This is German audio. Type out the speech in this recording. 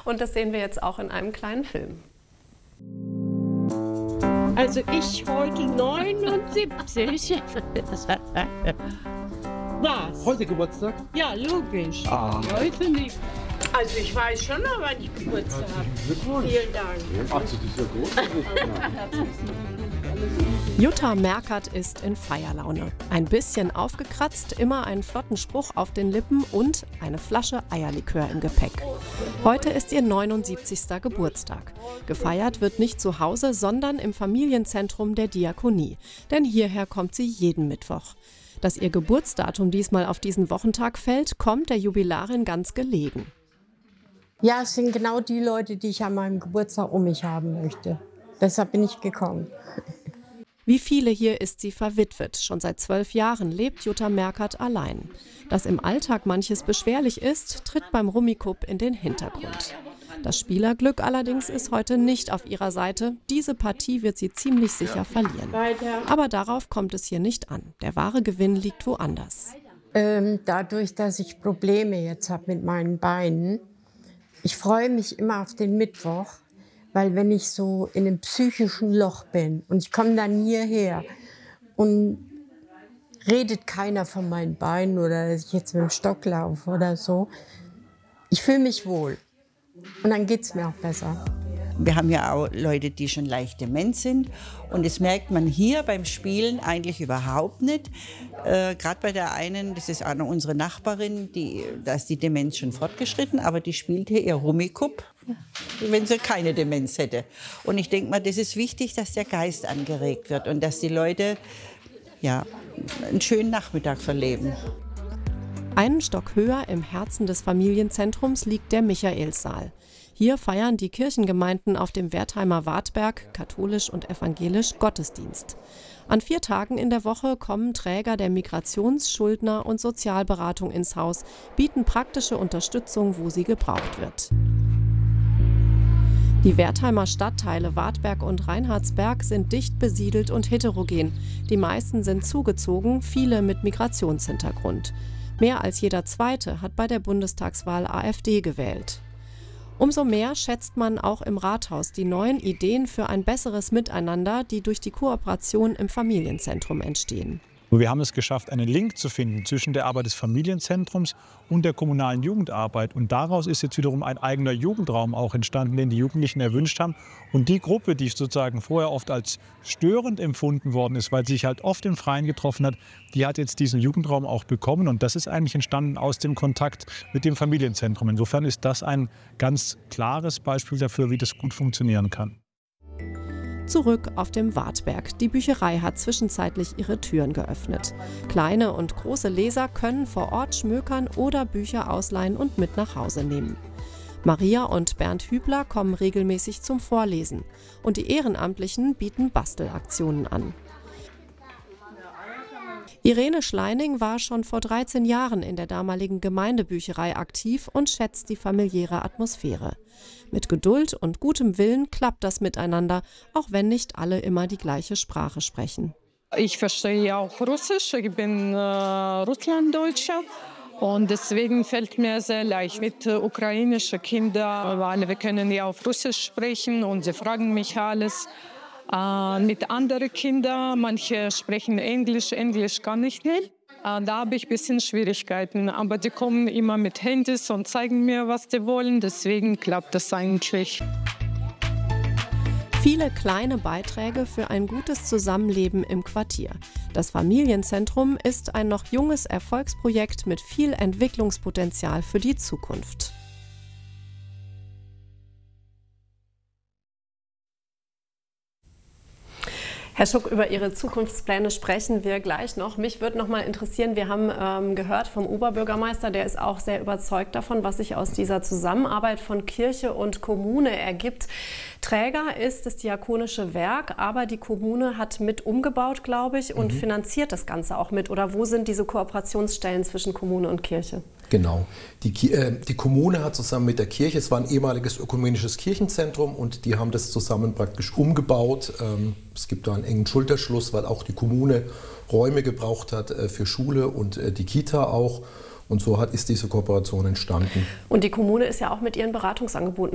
Und das sehen wir jetzt auch in einem kleinen Film. Also ich heute 79. Was? Heute Geburtstag? Ja, logisch. Heute nicht. Also ich weiß schon noch, wann ich Geburtstag habe. Vielen Dank. Ach, das ist ja großartig. Jutta Merkert ist in Feierlaune. Ein bisschen aufgekratzt, immer einen flotten Spruch auf den Lippen und eine Flasche Eierlikör im Gepäck. Heute ist ihr 79. Geburtstag. Gefeiert wird nicht zu Hause, sondern im Familienzentrum der Diakonie. Denn hierher kommt sie jeden Mittwoch. Dass ihr Geburtsdatum diesmal auf diesen Wochentag fällt, kommt der Jubilarin ganz gelegen. Ja, es sind genau die Leute, die ich an meinem Geburtstag um mich haben möchte. Deshalb bin ich gekommen. Wie viele hier ist sie verwitwet. Schon seit 12 Jahren lebt Jutta Merkert allein. Dass im Alltag manches beschwerlich ist, tritt beim Rummikub in den Hintergrund. Das Spielerglück allerdings ist heute nicht auf ihrer Seite. Diese Partie wird sie ziemlich sicher verlieren. Aber darauf kommt es hier nicht an. Der wahre Gewinn liegt woanders. Dadurch, dass ich Probleme jetzt habe mit meinen Beinen, ich freue mich immer auf den Mittwoch, weil wenn ich so in einem psychischen Loch bin und ich komme dann hierher und redet keiner von meinen Beinen oder dass ich jetzt mit dem Stock laufe oder so, ich fühle mich wohl und dann geht es mir auch besser. Wir haben ja auch Leute, die schon leicht dement sind und das merkt man hier beim Spielen eigentlich überhaupt nicht. Gerade bei der einen, das ist eine unsere Nachbarin, da ist die Demenz schon fortgeschritten, aber die spielt hier ihr Rummikub, wenn sie keine Demenz hätte. Und ich denke mal, das ist wichtig, dass der Geist angeregt wird und dass die Leute einen schönen Nachmittag verleben. Einen Stock höher im Herzen des Familienzentrums liegt der Michaelssaal. Hier feiern die Kirchengemeinden auf dem Wertheimer Wartberg, katholisch und evangelisch, Gottesdienst. An 4 Tagen in der Woche kommen Träger der Migrations-, Schuldner- und Sozialberatung ins Haus, bieten praktische Unterstützung, wo sie gebraucht wird. Die Wertheimer Stadtteile Wartberg und Reinhardsberg sind dicht besiedelt und heterogen. Die meisten sind zugezogen, viele mit Migrationshintergrund. Mehr als jeder Zweite hat bei der Bundestagswahl AfD gewählt. Umso mehr schätzt man auch im Rathaus die neuen Ideen für ein besseres Miteinander, die durch die Kooperation im Familienzentrum entstehen. Wir haben es geschafft, einen Link zu finden zwischen der Arbeit des Familienzentrums und der kommunalen Jugendarbeit. Und daraus ist jetzt wiederum ein eigener Jugendraum auch entstanden, den die Jugendlichen erwünscht haben. Und die Gruppe, die sozusagen vorher oft als störend empfunden worden ist, weil sie sich halt oft im Freien getroffen hat, die hat jetzt diesen Jugendraum auch bekommen. Und das ist eigentlich entstanden aus dem Kontakt mit dem Familienzentrum. Insofern ist das ein ganz klares Beispiel dafür, wie das gut funktionieren kann. Zurück auf dem Wartberg. Die Bücherei hat zwischenzeitlich ihre Türen geöffnet. Kleine und große Leser können vor Ort schmökern oder Bücher ausleihen und mit nach Hause nehmen. Maria und Bernd Hübler kommen regelmäßig zum Vorlesen. Und die Ehrenamtlichen bieten Bastelaktionen an. Irene Schleining war schon vor 13 Jahren in der damaligen Gemeindebücherei aktiv und schätzt die familiäre Atmosphäre. Mit Geduld und gutem Willen klappt das miteinander, auch wenn nicht alle immer die gleiche Sprache sprechen. Ich verstehe auch Russisch, ich bin Russlanddeutscher und deswegen fällt mir sehr leicht mit ukrainischen Kindern, weil wir können ja auf Russisch sprechen und sie fragen mich alles. Mit anderen Kindern, manche sprechen Englisch, Englisch kann ich nicht. Da habe ich ein bisschen Schwierigkeiten, aber die kommen immer mit Handys und zeigen mir, was sie wollen, deswegen klappt das eigentlich. Viele kleine Beiträge für ein gutes Zusammenleben im Quartier. Das Familienzentrum ist ein noch junges Erfolgsprojekt mit viel Entwicklungspotenzial für die Zukunft. Herr Schuck, über Ihre Zukunftspläne sprechen wir gleich noch. Mich würde noch mal interessieren, wir haben gehört vom Oberbürgermeister, der ist auch sehr überzeugt davon, was sich aus dieser Zusammenarbeit von Kirche und Kommune ergibt. Träger ist das Diakonische Werk, aber die Kommune hat mit umgebaut, glaube ich, und finanziert das Ganze auch mit. Oder wo sind diese Kooperationsstellen zwischen Kommune und Kirche? Genau. Die Kommune hat zusammen mit der Kirche, es war ein ehemaliges ökumenisches Kirchenzentrum und die haben das zusammen praktisch umgebaut. Es gibt da einen engen Schulterschluss, weil auch die Kommune Räume gebraucht hat für Schule und die Kita auch. Und so ist diese Kooperation entstanden. Und die Kommune ist ja auch mit ihren Beratungsangeboten